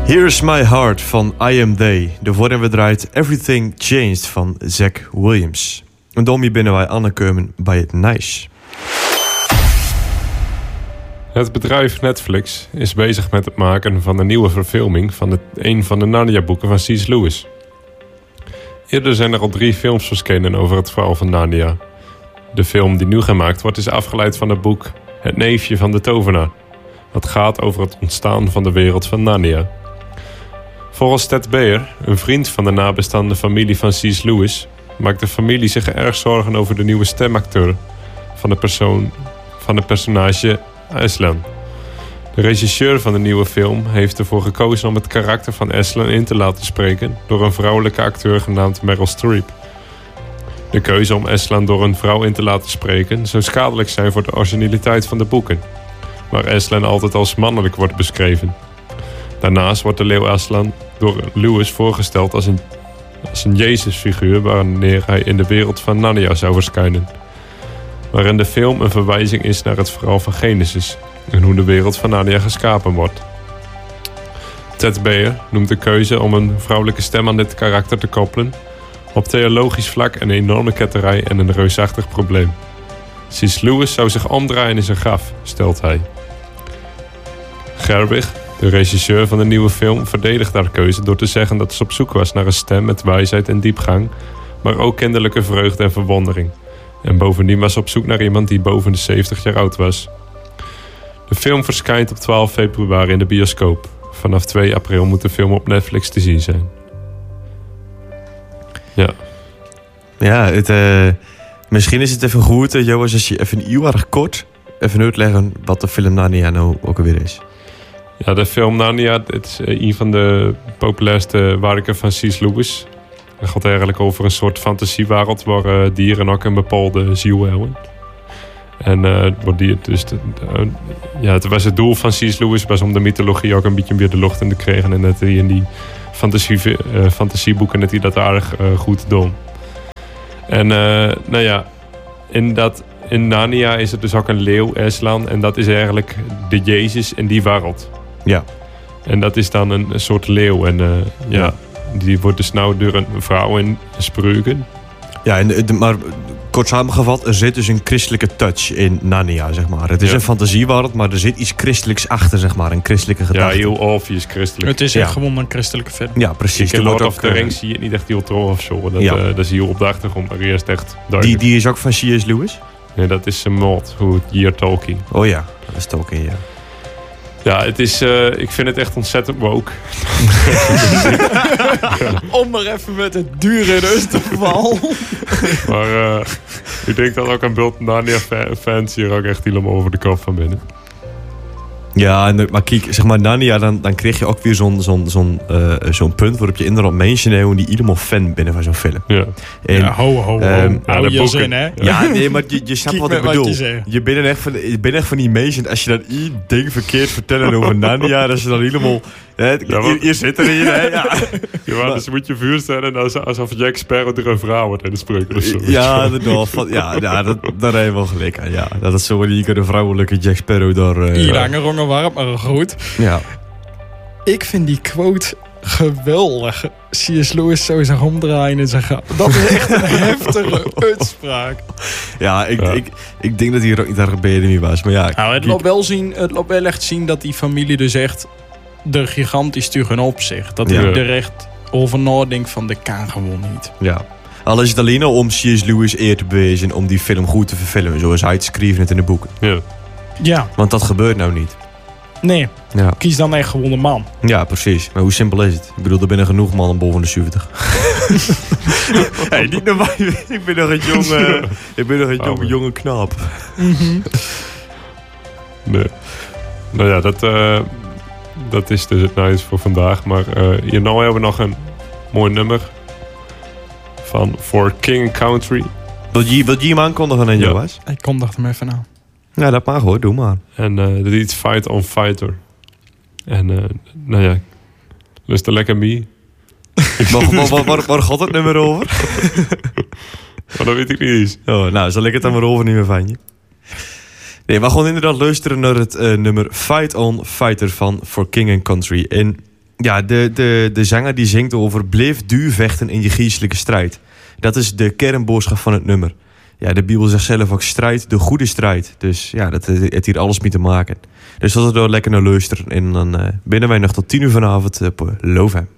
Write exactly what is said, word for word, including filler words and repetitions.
Here's My Heart van I Am They. Daarvoor hebben we draait Everything Changed van Zach Williams. En daarmee binnen wij aangekomen bij het Nice. Het bedrijf Netflix is bezig met het maken van een nieuwe verfilming van het, een van de Narnia-boeken van C S. Lewis. Eerder zijn er al drie films verschenen over het verhaal van Narnia. De film die nu gemaakt wordt is afgeleid van het boek Het neefje van de tovenaar, wat gaat over het ontstaan van de wereld van Narnia. Volgens Ted Baer, een vriend van de nabestaande familie van C S. Lewis, maakt de familie zich erg zorgen over de nieuwe stemacteur van de, persoon, van de personage Aslan. De regisseur van de nieuwe film heeft ervoor gekozen om het karakter van Aslan in te laten spreken door een vrouwelijke acteur genaamd Meryl Streep. De keuze om Aslan door een vrouw in te laten spreken zou schadelijk zijn voor de originaliteit van de boeken, waar Aslan altijd als mannelijk wordt beschreven. Daarnaast wordt de leeuw Aslan door Lewis voorgesteld als een, als een Jezusfiguur wanneer hij in de wereld van Narnia zou verschijnen, waarin de film een verwijzing is naar het verhaal van Genesis en hoe de wereld van Narnia geschapen wordt. Ted Baer noemt de keuze om een vrouwelijke stem aan dit karakter te koppelen op theologisch vlak een enorme ketterij en een reusachtig probleem. C S. Lewis zou zich omdraaien in zijn graf, stelt hij. Gerwig, de regisseur van de nieuwe film, verdedigt haar keuze door te zeggen dat ze op zoek was naar een stem met wijsheid en diepgang, maar ook kinderlijke vreugde en verwondering. En bovendien was ze op zoek naar iemand die boven de zeventig jaar oud was. De film verschijnt op twaalf februari in de bioscoop. Vanaf twee april moet de film op Netflix te zien zijn. Ja. Ja, het, uh, misschien is het even goed, uh, Joas, als je even heel erg kort even uitleggen wat de film Narnia nou ook alweer is. Ja, de film Narnia, het is uh, een van de populairste werken van C S. Lewis. Het gaat eigenlijk over een soort fantasiewereld waar uh, dieren ook een bepaalde ziel hebben. En uh, die, dus de, uh, ja, het was het doel van C S. Lewis was om de mythologie ook een beetje weer de lucht in te krijgen. En dat hij in die fantasie, uh, fantasieboeken dat hij dat aardig uh, goed doet. En uh, nou ja, in, dat, in Narnia is het dus ook een leeuw, Aslan. En dat is eigenlijk de Jezus in die wereld. Ja. En dat is dan een, een soort leeuw. En uh, ja, ja, die wordt dus nou door een vrouw in spreuken. Ja, en de, maar kort samengevat, er zit dus een christelijke touch in Narnia, zeg maar. Het is ja. een fantasiewereld, maar er zit iets christelijks achter, zeg maar. Een christelijke gedachte. Ja, heel obvious christelijk. Het is echt ja. gewoon een christelijke film. Ja, precies. In Lord of the Rings zie je het niet echt heel trouw of zo. Dat, ja. uh, dat is heel op de achtergrond, maar eerst echt duidelijk. Die, die is ook van C S. Lewis? Nee, dat is een mod, hoe het hier Tolkien. Oh ja, dat is Tolkien, ja. Ja, het is, uh, ik vind het echt ontzettend woke. ja. Om maar even met het dure in rust te vallen. Maar uh, ik denk dat ook een bult Narnia-fans hier ook echt helemaal over de kop van binnen. Ja, maar kijk, zeg maar Narnia, dan, dan kreeg je ook weer zo'n, zo'n, zo'n, uh, zo'n punt waarop je inderdaad mensen neemt die helemaal fan binnen van zo'n film. Ja, en, ja ho, ho, ho. Um, ja, hou je zin, hè? Ja, nee, maar je, je snapt wat ik bedoel. Wat je, je bent echt van, je bent echt van die mensen, als je dat één ding verkeerd vertellen over Narnia, dat ze dan helemaal... Hè, ja, je, je zit erin, hè? Ja. Ja, maar dus moet je voorstellen alsof Jack Sparrow er een vrouw wordt in de spreuken of zo. Ja, inderdaad. Ja, ja, dat, daar heb je wel gelijk aan. Ja, dat is zo die een vrouwelijke Jack Sparrow door... Uh, Hier hangen rongen warm, maar goed. Ja. Ik vind die quote geweldig. C S. Lewis zou zich omdraaien en zeggen... Dat is echt een heftige uitspraak. Ja, ik, ja. Ik, ik denk dat hij er ook niet erg bij mee was. Maar ja, nou, het loopt wel zien, het loopt wel echt zien dat die familie dus echt... er gigantisch tegenop zich. Dat hij ja. er echt over nadenkt van de kan gewoon niet. Ja. Al is het alleen al om C S. Lewis eer te bewijzen om die film goed te verfilmen. Zoals hij het schreef net in de boeken. Ja. Ja. Want dat gebeurt nou niet. Nee. Ja. Kies dan echt gewoon een man. Ja, precies. Maar hoe simpel is het? Ik bedoel, er binnen genoeg mannen boven de zeventig. Hey, niet normaal. Ik ben nog een jonge, ik ben nog een jonge, jonge knaap. Mm-hmm. Nee. Nou ja, dat... Uh... Dat is dus het nice voor vandaag. Maar uh, hier nou hebben we nog een mooi nummer. Van For King and Country. Wil je, wil je hem aankondigen aan Joas? Ik kondig hem even aan. Ja, dat mag hoor. Doe maar. En uh, dat heet Fight on Fighter. En uh, nou ja. Lust er lekker mee. waar, waar, waar, waar gaat het nummer over? Maar dat weet ik niet eens. Oh, nou, zal ik het dan maar over niet meer van je. Nee, we gaan inderdaad luisteren naar het uh, nummer Fight on Fighter van For King and Country. En Ja, de, de, de zanger die zingt over bleef duur vechten in je geestelijke strijd. Dat is de kernboodschap van het nummer. Ja, de Bijbel zegt zelf ook strijd, de goede strijd. Dus ja, dat heeft hier alles mee te maken. Dus dat is wel lekker naar luisteren. En dan uh, binnen wij nog tot tien uur vanavond op Love.